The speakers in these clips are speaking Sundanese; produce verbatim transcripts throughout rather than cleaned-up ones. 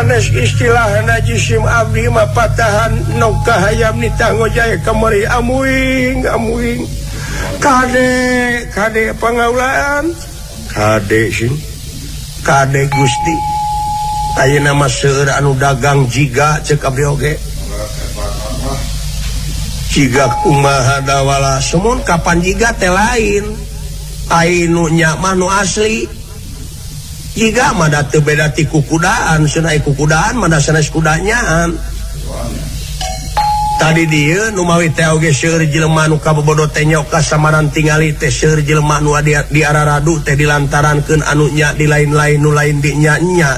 sanes istilah najisim abdi mah patahan nongka hayam nitangojaya kamari amuing amuing kade kade pangaulaan kade sih kade Gusti ayeuna mah seueur anu dagang jiga ceuk abdi oge jiga kumaha dawala semun kapan jiga teh lain anu nya mah nu asli jiga mah da teu beda ti kukudaan cenah kukudaan mah da sanes kudanyaan tadi dieu nu mawi teh oge seueur jelema nu kabobodo teh nyok kasamaran tingali teh seueur jelema nu di araradu teh dilantarankeun anu nya di lain-lain nu lain di nya-nya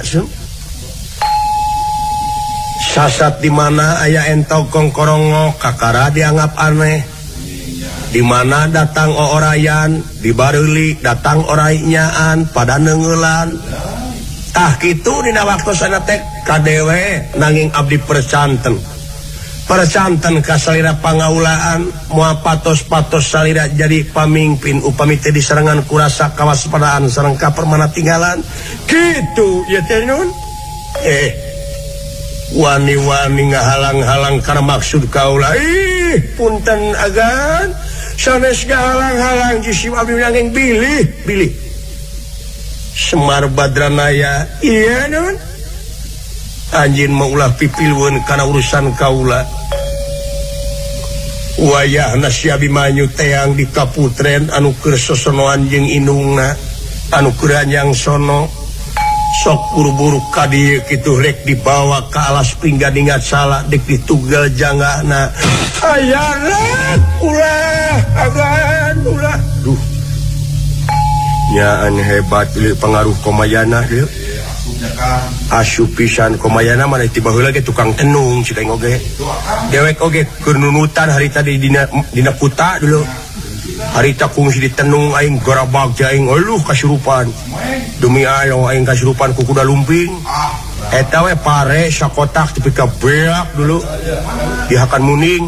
sasat di mana aya entog kongkorongo kakara dianggap aneh di mana datang orayan di bareuli datang orainyaan pada neungelan tah kitu dina waktu sana teh kadewe nanging abdi percanten percanten ka salira pangaulaan moal patos-patos salira jadi pamimpin upami teh diserangan ku rasa kawaspadaan sareng kapermana tinggalan kitu ya teh nun eh wani-wani ngahalang-halang karena maksud kaula ih punten agan sanes ngahalang-halang jisim abdi nanging bilih bilih Semar Badranaya iya non anjeun mah ulah pipilweun kana urusan kaula wayahna si Abimanyu teang di kaputren anu keur sosonoan jeung indungna anu keur anyang sono sok buru-buru ka dieu kitu rek dibawa ka alas pinggadingat salah dek ditugal janggana ayana ulah agan ulah duh nyaan hebat ieu pengaruh komayana dieu asup pisan komayana mah tiba heula ge tukang tenung cik aing oge dewek oge keur nunutan harita di dina dina kuta dulu harita kungsi ditenung aing garabag aing eueuh kasurupan demi ayo aing kasurupan ku kuda lumping eta we pare sakotak tepi ka beak dulu dihakan muning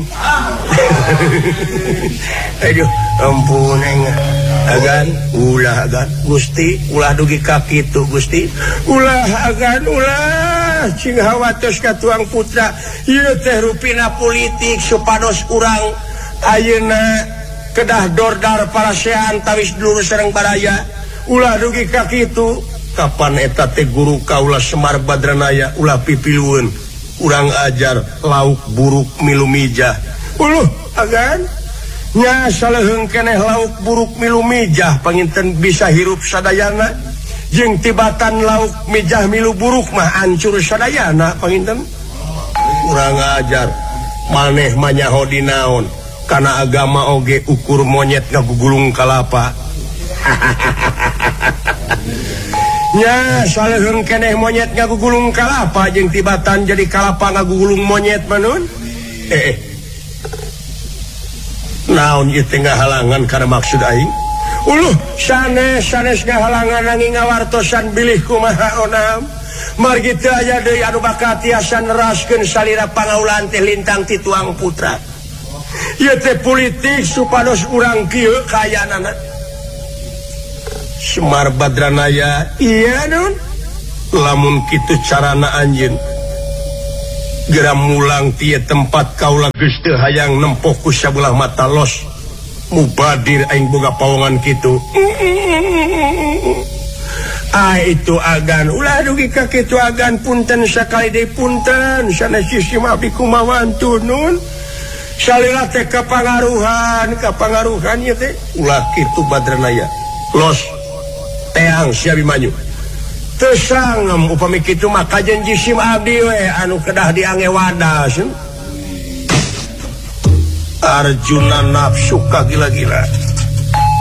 aduh ampun aing agan ulah agan Gusti ulah dugi ka kitu Gusti ulah agan ulah cing hawatos ka tuang putra ieu teh rupina politik supados urang ayeuna kedah dordar parasean tawis dulur sareng baraya ulah dugi ka kitu kapan eta teh guru kaula Semar Badranaya ulah pipilweun urang ajar lauk buruk milu mijah uluh agan nya saleheung keneh lauk buruk milu mijah panginten bisa hirup sadayana jeung tibatan lauk mijah milu buruk mah hancur sadayana panginten urang ajar maneh mah nyaho dinaon kana agama oge ukur monyet ngagugulung kalapa nya saleheung keneh monyet ngagugulung kalapa jeung tibatan jadi kalapa ngagugulung monyet manun eh naon ieu teh ngahalangan kana maksud aing uluh sanes sanes ngahalangan nanging ngawartosan bilih kumaha onam margi teu aya deui anu bakal tiasa neraskeun salira pangaulaan teh lintang ti tuang putra ieu teh politik supados urang kieu kayanana Semar Badranaya iya nun lamun kitu carana anjeun geura mulang tieu tempat kaula geus teu hayang nempoh ku sabelah mata los mubadir aing boga pawongan kitu ah itu agan ulah dugi ka kitu agan punten sakali deui punten sanes sisim abdi kumaha nun salila teh kapangaruhan kapangaruhan ieu teh ulah kitu Badranaya los teang si Abimanyu teu sangem upami kitu mah kajen jisim abdi we anu kedah diange wadas Arjuna nafsu ka gila-gila